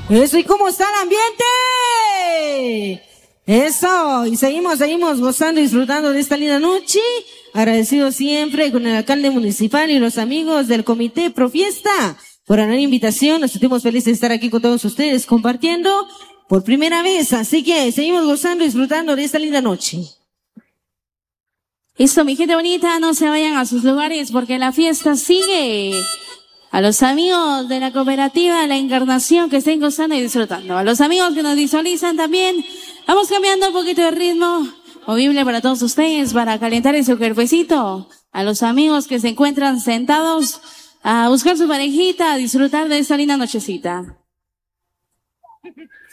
Eso, ¿y cómo está el ambiente? Eso, y seguimos gozando y disfrutando de esta linda noche. Agradecido siempre con el alcalde municipal y los amigos del comité Profiesta por la invitación. Nos sentimos felices de estar aquí con todos ustedes compartiendo por primera vez. Así que seguimos gozando y disfrutando de esta linda noche. Listo, mi gente bonita, no se vayan a sus lugares porque la fiesta sigue. A los amigos de la cooperativa La Encarnación que estén gozando y disfrutando. A los amigos que nos visualizan también. Vamos cambiando un poquito de ritmo. Movible para todos ustedes, para calentar ese cuerpecito. A los amigos que se encuentran sentados a buscar su parejita, a disfrutar de esta linda nochecita.